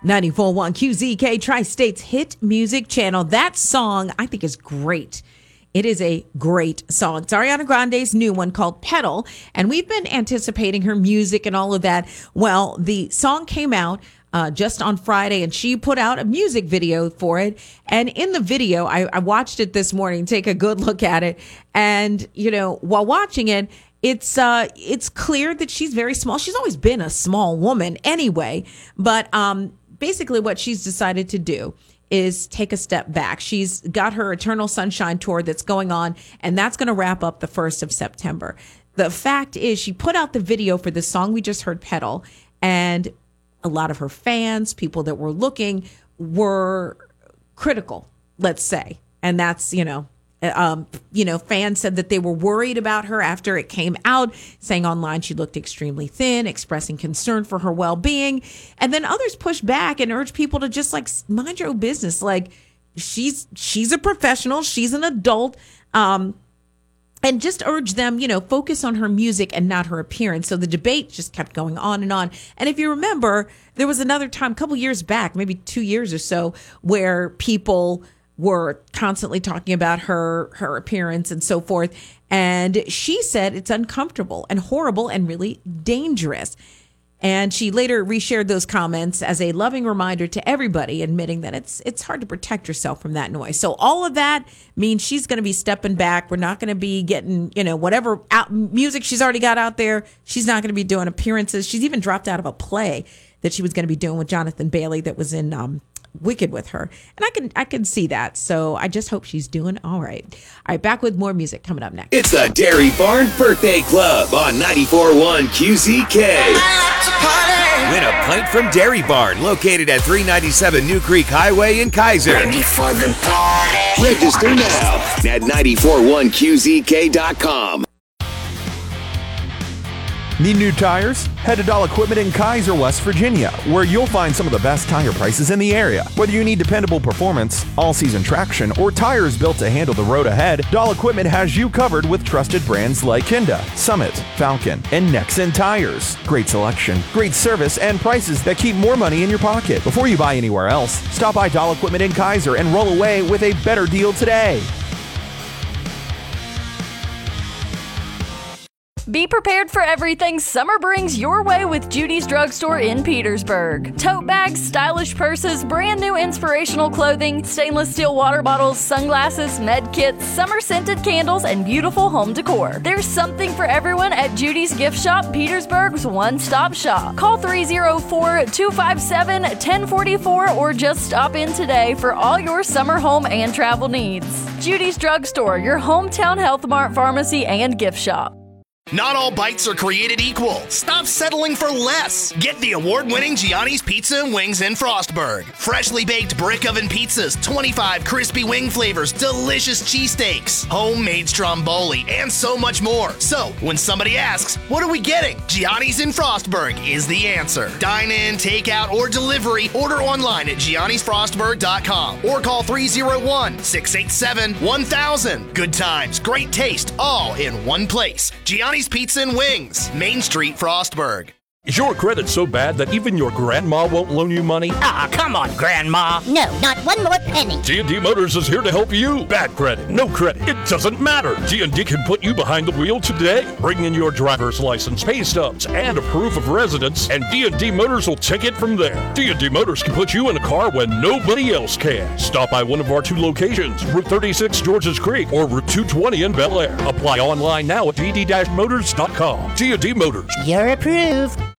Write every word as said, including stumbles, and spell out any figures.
ninety-four point one Q Z K, Tri-State's hit music channel. That song, I think, is great. It is a great song. It's Ariana Grande's new one called Pedal, and we've been anticipating her music and all of that. Well, the song came out uh, just on Friday, and she put out a music video for it. And in the video, I, I watched it this morning, take a good look at it. And, you know, while watching it, It's uh, it's clear that she's very small. She's always been a small woman anyway. But um, basically what she's decided to do is take a step back. She's got her Eternal Sunshine tour that's going on, and that's going to wrap up the first of September. The fact is, she put out the video for the song we just heard, Pedal, and a lot of her fans, people that were looking, were critical, let's say. And that's, you know, Um, you know, fans said that they were worried about her after it came out, saying online she looked extremely thin, expressing concern for her well-being. And then others pushed back and urged people to just like mind your own business. Like she's she's a professional, she's an adult, um, and just urged them, you know, focus on her music and not her appearance. So the debate just kept going on and on. And if you remember, there was another time, a couple years back, maybe two years or so, where people were constantly talking about her, her appearance and so forth. And she said it's uncomfortable and horrible and really dangerous. And she later reshared those comments as a loving reminder to everybody, admitting that it's it's hard to protect yourself from that noise. So all of that means she's going to be stepping back. We're not going to be getting, you know, whatever out, music she's already got out there. She's not going to be doing appearances. She's even dropped out of a play that she was going to be doing with Jonathan Bailey that was in um Wicked with her. And I can I can see that. So I just hope she's doing all right. All right, back with more music coming up next. It's the Dairy Barn Birthday Club on ninety-four point one Q Z K. Win a pint from Dairy Barn, located at three ninety-seven New Creek Highway in Kaiser. Register now at ninety-four point one Q Z K dot com. Need new tires? Head to Dahl Equipment in Kaiser, West Virginia, where you'll find some of the best tire prices in the area. Whether you need dependable performance, all-season traction, or tires built to handle the road ahead, Dahl Equipment has you covered with trusted brands like Kinda, Summit, Falcon, and Nexen tires. Great selection, great service, and prices that keep more money in your pocket. Before you buy anywhere else, stop by Dahl Equipment in Kaiser and roll away with a better deal today. Be prepared for everything summer brings your way with Judy's Drugstore in Petersburg. Tote bags, stylish purses, brand new inspirational clothing, stainless steel water bottles, sunglasses, med kits, summer scented candles, and beautiful home decor. There's something for everyone at Judy's Gift Shop, Petersburg's one-stop shop. Call three oh four, two five seven, one oh four four or just stop in today for all your summer home and travel needs. Judy's Drugstore, your hometown Health Mart pharmacy and gift shop. Not all bites are created equal. Stop settling for less. Get the award-winning Gianni's Pizza and Wings in Frostburg. Freshly baked brick oven pizzas, twenty-five crispy wing flavors, delicious cheesesteaks, homemade stromboli, and so much more. So, when somebody asks, what are we getting? Gianni's in Frostburg is the answer. Dine in, take out, or delivery. Order online at giannis frostburg dot com or call three oh one, six eight seven, one thousand. Good times, great taste, all in one place. Gianni's Pizza and Wings, Main Street, Frostburg. Is your credit so bad that even your grandma won't loan you money? Ah, come on, Grandma. No, not one more penny. G and D Motors is here to help you. Bad credit, no credit, it doesn't matter. G and D can put you behind the wheel today. Bring in your driver's license, pay stubs, and a proof of residence, and D and D Motors will take it from there. D and D Motors can put you in a car when nobody else can. Stop by one of our two locations, Route thirty-six, Georges Creek, or Route two twenty in Bel Air. Apply online now at d d dash motors dot com. G and D Motors. You're approved.